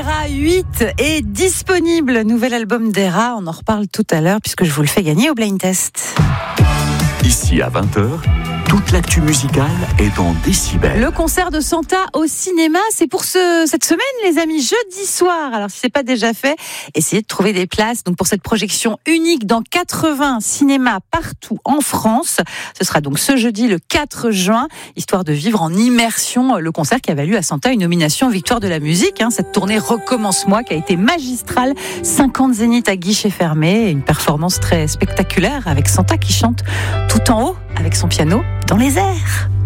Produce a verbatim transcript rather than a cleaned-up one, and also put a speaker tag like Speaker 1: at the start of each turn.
Speaker 1: Dera huit est disponible, nouvel album Dera, on en reparle tout à l'heure puisque je vous le fais gagner au Blind Test.
Speaker 2: Ici à vingt heures, toute l'actu musicale est dans Décibel.
Speaker 1: Le concert de Santa au cinéma, c'est pour ce, cette semaine les amis, jeudi soir. Alors si ce n'est pas déjà fait, essayez de trouver des places donc pour cette projection unique dans quatre-vingts cinémas partout en France. Ce sera donc ce jeudi le quatre juin, histoire de vivre en immersion le concert qui a valu à Santa une nomination Victoire de la musique. Hein, cette tournée Recommence-moi qui a été magistrale, cinquante zéniths à guichet fermé, une performance très spectaculaire avec Santa qui chante tout en haut avec son piano dans les airs.